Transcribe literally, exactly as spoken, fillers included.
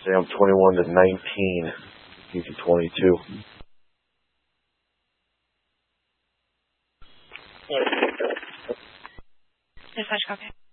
Sam twenty-one to nineteen, P C twenty-two. Dispatch copy.